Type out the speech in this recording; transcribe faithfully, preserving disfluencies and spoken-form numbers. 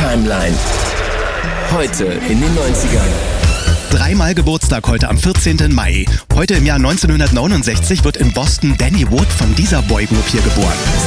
Timeline. Heute in den neunzigern. Dreimal Geburtstag heute am vierzehnten Mai. Heute im Jahr neunzehnhundertneunundsechzig wird in Boston Danny Wood von dieser Boygroup hier geboren.